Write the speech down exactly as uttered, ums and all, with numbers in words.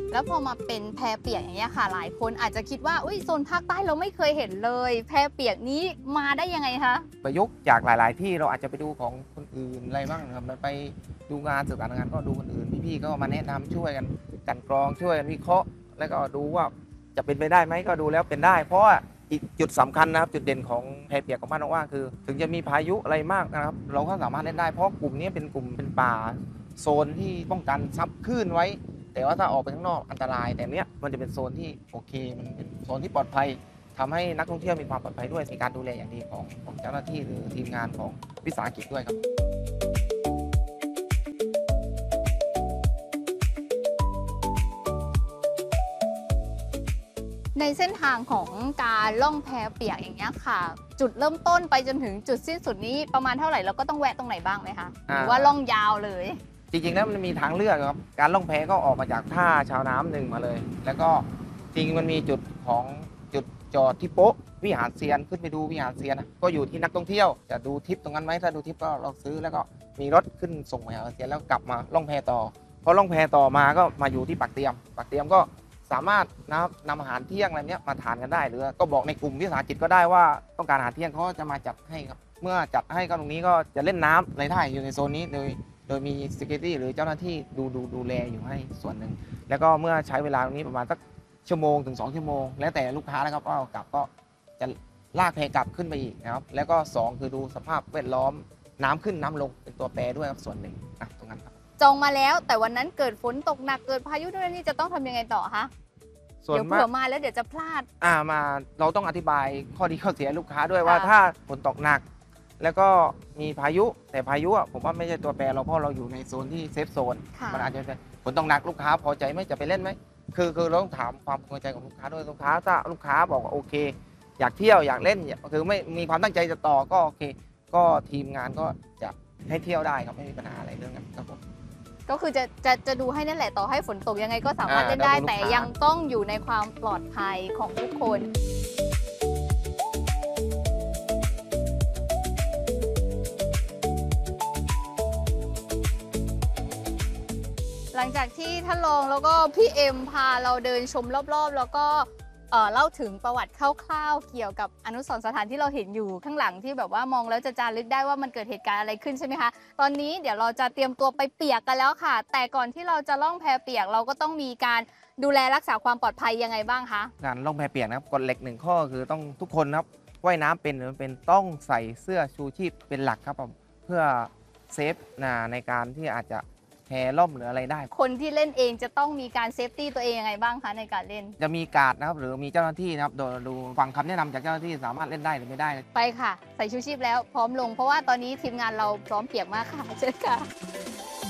แล้วพอมาเป็นแพเปียกอย่างเงี้ยค่ะหลายคนอาจจะคิดว่าอุ้ยโซนภาคใต้เราไม่เคยเห็นเลยแพเปียกนี้มาได้ยังไงคะประยุกต์จากหลาย ๆ ที่เราอาจจะไปดูของคนอื่นอะไรบ้างครับไปดูงานสื่อการงานก็ดูคนอื่นพี่ๆก็มาแนะนำช่วยกันกันกรองช่วยกันวิเคราะห์แล้วก็ดูว่าจะเป็นไปได้ไหมก็ดูแล้วเป็นได้เพราะว่าอีกจุดสำคัญนะครับจุดเด่นของแพเปียกของบ้านนกว่าคือถึงจะมีพายุอะไรมากนะครับเราก็สามารถเล่นได้เพราะกลุ่มนี้เป็นกลุ่มเป็นป่าโซนที่ป้องกันซับคลื่นไว้แต่ว่าถ้าออกไปข้างนอกอันตรายแต่เนี้ยมันจะเป็นโซนที่โอเคมันเป็นโซนที่ปลอดภัยทำให้นักท่องเที่ยวมีความปลอดภัยด้วยมีการดูแลอย่างดีของของเจ้าหน้าที่หรือทีมงานของวิสาหกิจด้วยครับในเส้นทางของการล่องแพเปียกอย่างเงี้ยค่ะจุดเริ่มต้นไปจนถึงจุดสิ้นสุดนี้ประมาณเท่าไหร่เราก็ต้องแวะตรงไหนบ้างไหมคะหรือว่าล่องยาวเลยจริงๆแล้วมันมีทางเลือกครับการล่องแพก็ออกมาจากท่าชาวน้ำหนึ่งมาเลย แล้วก็จริงมันมีจุดของจุดจอดที่โป๊ะวิหารเซียนขึ้นไปดูวิหารเซียนนะก็อยู่ที่นักท่องเที่ยวจะดูทริปตรงนั้นไหมถ้าดูทริปก็เราซื้อแล้วก็มีรถขึ้นส่งวิหารเซียนแล้วกลับมาล่องแพต่อพอล่องแพต่อมาก็มาอยู่ที่ปากเตียมปากเตียมก็สามารถนะครับนำอาหารเที่ยงอะไรเนี้ยมาทานกันได้หรือก็บอกในกลุ่มวิสาหกิจก็ได้ว่าต้องการอาหารเที่ยงเขาจะมาจัดให้ครับเมื่อจัดให้ก็ตรงนี้ก็จะเล่นน้ำอะไรได้อยู่ในโซนนี้โดยโดยมี security หรือเจ้าหน้าที่ดูดูดูแลอยู่ให้ส่วนหนึ่งแล้วก็เมื่อใช้เวลาตรงนี้ประมาณสักชั่วโมงถึงสองชั่วโมงแล้วแต่ลูกค้านะครับก็กลับก็จะลากแพกลับขึ้นไปอีกนะครับแล้วก็สองคือดูสภาพแวดล้อมน้ำขึ้นน้ำลงเป็นตัวแปรด้วยครับส่วนหนึ่งนะตรงนั้นครับจองมาแล้วแต่วันนั้นเกิดฝนตกหนักเกิดพายุด้วยนี่จะต้องทำยังไงต่อคะเดี๋ยวเผื่อมาแล้วเดี๋ยวจะพลาดอ่ามาเราต้องอธิบายข้อดีข้อเสียลูกค้าด้วยว่าถ้าฝนตกหนักแล้วก็มีพายุแต่พายุผมว่าไม่ใช่ตัวแปรเราเพราะเราอยู่ในโซนที่เซฟโซนมันอาจจะฝนตกหนักลูกค้าพอใจไหมจะไปเล่นไหมคือคือเราต้องถามความพอใจของลูกค้าด้วยลูกค้าถ้าลูกค้าบอกว่าโอเคอยากเที่ยวอยากเล่นคือไม่มีความตั้งใจจะต่อก็โอเคก็ทีมงานก็จะให้เที่ยวได้ครับไม่มีปัญหาอะไรเรื่องนั้นครับผมก็คือจะจะจะดูให้นั่นแหละต่อให้ฝนตกยังไงก็สามารถเล่นได้แต่ยังต้องอยู่ในความปลอดภัยของทุกคนหลังจากที่ท่านรองแล้วก็พี่เอ็มพาเราเดินชมรอบๆแล้วก็เล่าถึงประวัติคร่าวๆเกี่ยวกับอนุสรณ์สถานที่เราเห็นอยู่ข้างหลังที่แบบว่ามองแล้วจะจารึกได้ว่ามันเกิดเหตุการณ์อะไรขึ้นใช่ไหมคะตอนนี้เดี๋ยวเราจะเตรียมตัวไปเปียกกันแล้วค่ะแต่ก่อนที่เราจะล่องแพเปียกเราก็ต้องมีการดูแลรักษาความปลอดภัยยังไงบ้างคะการล่องแพเปียกนะครับกฎเหล็กหนึ่งข้อคือต้องทุกคนนะครับว่ายน้ำเป็นหรือเป็นต้องใส่เสื้อชูชีพเป็นหลักครับเพื่อเซฟในการที่อาจจะแพล่มหรืออะไรได้คนที่เล่นเองจะต้องมีการเซฟตี้ตัวเองยังไงบ้างคะในการเล่นจะมีการ์ดนะครับหรือมีเจ้าหน้าที่นะครับโดยดูฟังคำแนะนำจากเจ้าหน้าที่สามารถเล่นได้หรือไม่ได้ไปค่ะใส่ชูชีพแล้วพร้อมลงเพราะว่าตอนนี้ทีมงานเราพร้อมเปียกมากค่ะเชิญค่ะ